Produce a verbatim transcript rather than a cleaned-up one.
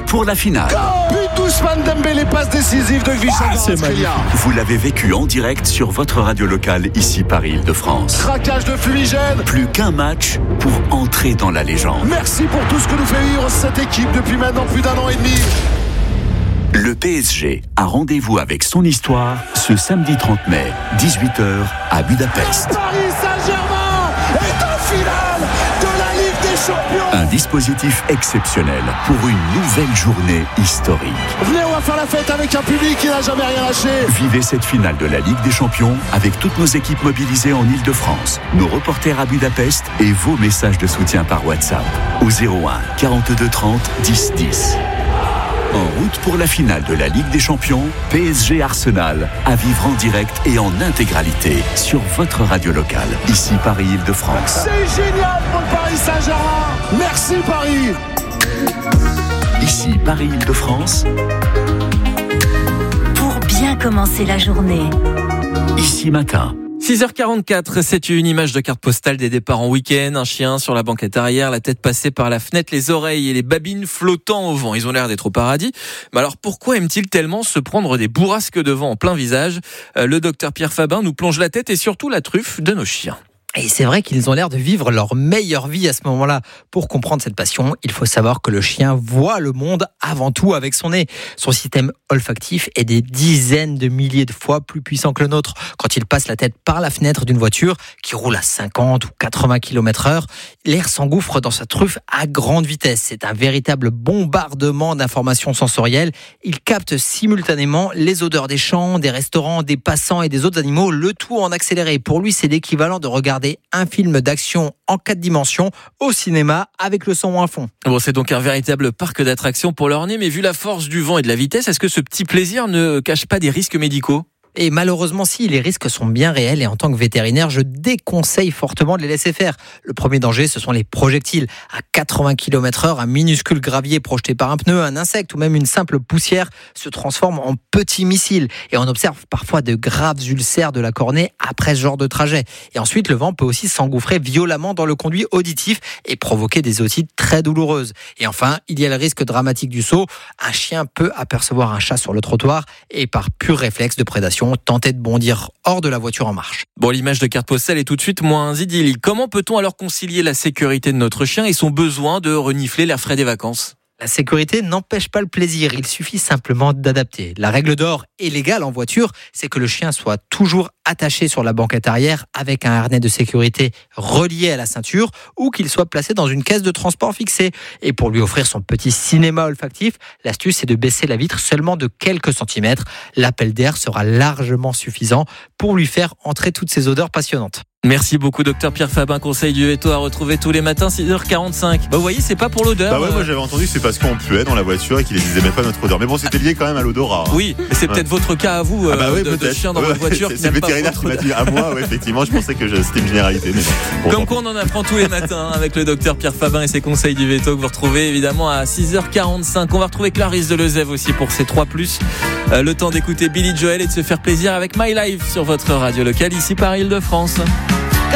pour la finale. But d'Ousmane Dembélé, passe décisive de Vichon. C'est magnifique. Vous l'avez vécu en direct sur votre radio locale, ici Paris-Île-de-France. Craquage de fumigène. Plus qu'un match pour entrer dans la légende. Merci pour tout ce que nous fait vivre cette équipe depuis maintenant plus d'un an et demi. Le P S G a rendez-vous avec son histoire ce samedi trente mai, dix-huit heures à Budapest. Paris Saint-Germain est en finale de la Ligue des Champions. Un dispositif exceptionnel pour une nouvelle journée historique. Venez, on va faire la fête avec un public qui n'a jamais rien lâché. Vivez cette finale de la Ligue des Champions avec toutes nos équipes mobilisées en Île-de-France, nos reporters à Budapest et vos messages de soutien par WhatsApp au zéro un quarante-deux trente dix dix. En route pour la finale de la Ligue des Champions, P S G Arsenal à vivre en direct et en intégralité sur votre radio locale, ici Paris-Île-de-France. C'est génial pour le Paris Saint-Germain. Merci Paris. Ici Paris-Île-de-France. Pour bien commencer la journée. Ici Matin. six heures quarante-quatre, c'est une image de carte postale des départs en week-end. Un chien sur la banquette arrière, la tête passée par la fenêtre, les oreilles et les babines flottant au vent. Ils ont l'air d'être au paradis. Mais alors pourquoi aiment-ils tellement se prendre des bourrasques de vent en plein visage ? Le docteur Pierre Fabin nous plonge la tête et surtout la truffe de nos chiens. Et c'est vrai qu'ils ont l'air de vivre leur meilleure vie à ce moment-là. Pour comprendre cette passion, il faut savoir que le chien voit le monde avant tout avec son nez. Son système olfactif est des dizaines de milliers de fois plus puissant que le nôtre. Quand il passe la tête par la fenêtre d'une voiture qui roule à cinquante ou quatre-vingts kilomètres heure, l'air s'engouffre dans sa truffe à grande vitesse. C'est un véritable bombardement d'informations sensorielles. Il capte simultanément les odeurs des champs, des restaurants, des passants et des autres animaux, le tout en accéléré. Pour lui, c'est l'équivalent de regarder un film d'action en quatre dimensions au cinéma avec le son à fond. Bon, c'est donc un véritable parc d'attractions pour leur nez, mais vu la force du vent et de la vitesse, est-ce que ce petit plaisir ne cache pas des risques médicaux ? Et malheureusement, si, les risques sont bien réels et en tant que vétérinaire, je déconseille fortement de les laisser faire. Le premier danger, ce sont les projectiles. À quatre-vingts kilomètres heure, un minuscule gravier projeté par un pneu, un insecte ou même une simple poussière se transforme en petits missiles. Et on observe parfois de graves ulcères de la cornée après ce genre de trajet. Et ensuite, le vent peut aussi s'engouffrer violemment dans le conduit auditif et provoquer des otites très douloureuses. Et enfin, il y a le risque dramatique du saut. Un chien peut apercevoir un chat sur le trottoir et par pur réflexe de prédation, tenter de bondir hors de la voiture en marche. Bon, l'image de carte postale est tout de suite moins idyllique. Comment peut-on alors concilier la sécurité de notre chien et son besoin de renifler l'air frais des vacances ? La sécurité n'empêche pas le plaisir, il suffit simplement d'adapter. La règle d'or et légale en voiture, c'est que le chien soit toujours attaché sur la banquette arrière avec un harnais de sécurité relié à la ceinture ou qu'il soit placé dans une caisse de transport fixée. Et pour lui offrir son petit cinéma olfactif, l'astuce est de baisser la vitre seulement de quelques centimètres. L'appel d'air sera largement suffisant pour lui faire entrer toutes ces odeurs passionnantes. Merci beaucoup, docteur Pierre Fabin, conseil du veto à retrouver tous les matins, six heures quarante-cinq. Bah, vous voyez, c'est pas pour l'odeur. Bah ouais, moi j'avais entendu, c'est parce qu'on puait dans la voiture et qu'ils disaient même pas notre odeur. Mais bon, c'était lié quand même à l'odorat. Hein. Oui, mais c'est peut-être ouais. votre cas à vous, euh, ah bah ouais, de, de chien dans ouais, votre voiture. C'est, c'est le vétérinaire qui m'a dit à moi, ouais, effectivement, je pensais que je, c'était une généralité. Mais bon, Comme bon. quoi, on en apprend tous les matins avec le docteur Pierre Fabin et ses conseils du veto que vous retrouvez évidemment à six heures quarante-cinq. On va retrouver Clarisse de Lezève aussi pour ses trois plus. Euh, le temps d'écouter Billy Joel et de se faire plaisir avec My Life sur votre radio locale ici Paris-Île-de-France.